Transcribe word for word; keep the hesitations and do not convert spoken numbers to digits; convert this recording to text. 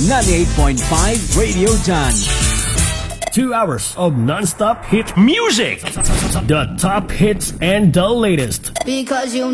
ninety-eight point five Radio John. Two hours of non-stop hit music. The top hits and the latest. Because you